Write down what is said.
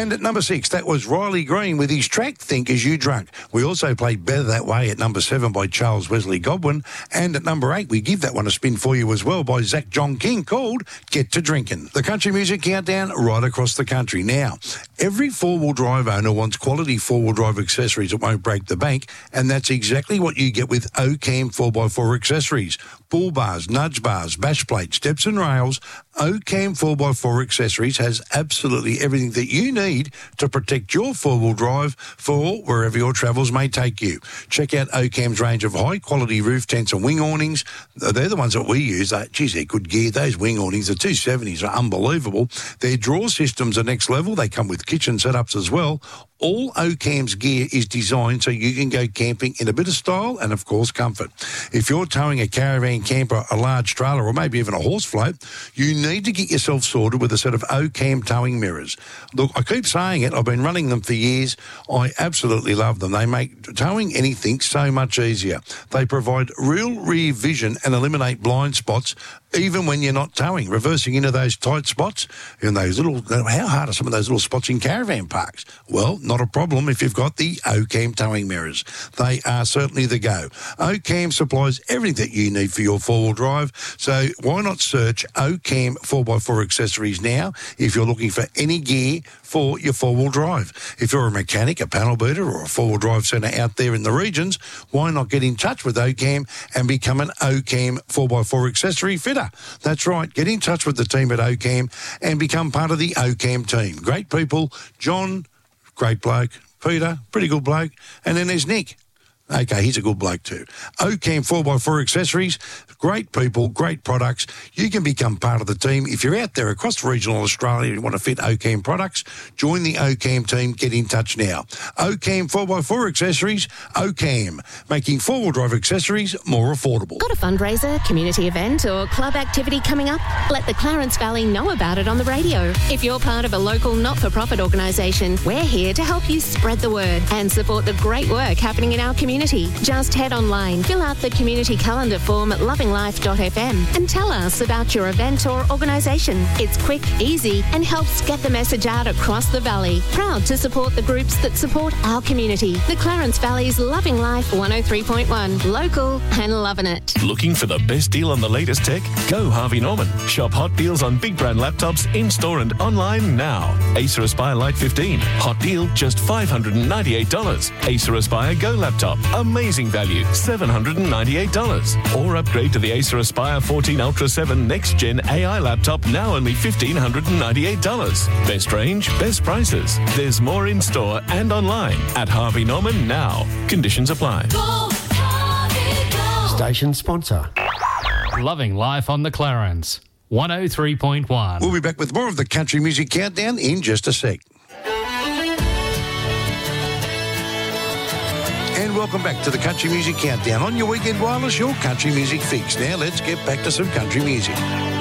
And at number 6, that was Riley Green with his track Think As You Drunk. We also played Better That Way at number 7 by Charles Wesley Godwin. And at number 8, we give that one a spin for you as well by Zach John King, called Get to Drinking. The Country Music Countdown right across the country. Now, every four-wheel drive owner wants quality four-wheel drive accessories that won't break the bank, and that's exactly what you get with Ocam 4x4 accessories. Bull bars, nudge bars, bash plates, steps and rails. Ocam 4x4 accessories has absolutely everything that you need to protect your four-wheel drive for wherever your travels may take you. Check out Ocam's range of high-quality roof tents and wing awnings. They're the ones that we use. Geez, they're good gear. Those wing awnings, the 270s, are unbelievable. Their drawer systems are next level. They come with kitchen setups as well. All Ocam's gear is designed so you can go camping in a bit of style and, of course, comfort. If you're towing a caravan, camper, a large trailer, or maybe even a horse float, you need to get yourself sorted with a set of Ocam towing mirrors. Look, I keep saying it. I've been running them for years. I absolutely love them. They make towing anything so much easier. They provide real rear vision and eliminate blind spots even when you're not towing, reversing into those tight spots in those little, how hard are some of those little spots in caravan parks? Well, not a problem if you've got the Ocam towing mirrors. They are certainly the go. Ocam supplies everything that you need for your four-wheel drive, so why not search Ocam 4x4 accessories now if you're looking for any gear for your four-wheel drive. If you're a mechanic, a panel beater, or a four-wheel drive centre out there in the regions, why not get in touch with Ocam and become an Ocam 4x4 accessory fitter? That's right, get in touch with the team at Ocam and become part of the Ocam team. Great people. John, great bloke. Peter, pretty good bloke. And then there's Nick. Okay, he's a good bloke too. Ocam 4x4 accessories, great people, great products. You can become part of the team. If you're out there across regional Australia and you want to fit Ocam products, join the Ocam team. Get in touch now. Ocam 4x4 accessories, Ocam, making four-wheel drive accessories more affordable. Got a fundraiser, community event or club activity coming up? Let the Clarence Valley know about it on the radio. If you're part of a local not-for-profit organisation, we're here to help you spread the word and support the great work happening in our community. Just head online, fill out the community calendar form at lovinglife.fm and tell us about your event or organisation. It's quick, easy and helps get the message out across the valley. Proud to support the groups that support our community. The Clarence Valley's Loving Life 103.1. Local and loving it. Looking for the best deal on the latest tech? Go Harvey Norman. Shop hot deals on big brand laptops in-store and online now. Acer Aspire Lite 15. Hot deal, just $598. Acer Aspire Go laptop. Amazing value, $798. Or upgrade to the Acer Aspire 14 Ultra 7 Next Gen AI laptop, now only $1,598. Best range, best prices. There's more in store and online at Harvey Norman now. Conditions apply. Go, Harvey, go. Station sponsor. Loving Life on the Clarence. 103.1. We'll be back with more of the Country Music Countdown in just a sec. And welcome back to the Country Music Countdown on your Weekend Wireless, your country music fix. Now let's get back to some country music.